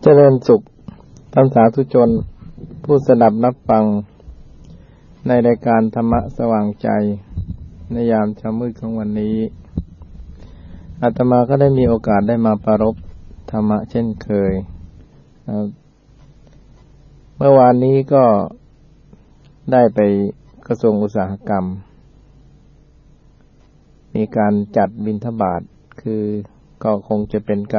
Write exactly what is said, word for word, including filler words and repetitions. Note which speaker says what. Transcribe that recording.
Speaker 1: เจริญสุขท่านสาธุชนผู้สดับรับฟังในรายการธรรมะสว่างใจในยามเช้ามืดของวันนี้อาตมาก็ได้มีโอกาสได้มาปรารภธรรมะเช่นเคยเมื่อวานนี้ก็ได้ไปกระทรวงอุตสาหกรรมมีการจัดบิณฑบาตคือก็คงจะเป็นการ